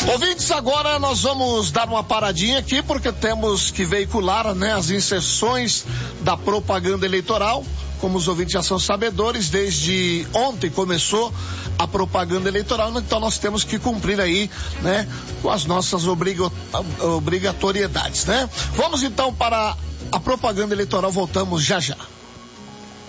Ouvintes, agora nós vamos dar uma paradinha aqui porque temos que veicular, né, as inserções da propaganda eleitoral. Como os ouvintes já são sabedores, desde ontem começou a propaganda eleitoral, então nós temos que cumprir aí, né, com as nossas obrigatoriedades, né? Vamos então para a propaganda eleitoral, voltamos já já.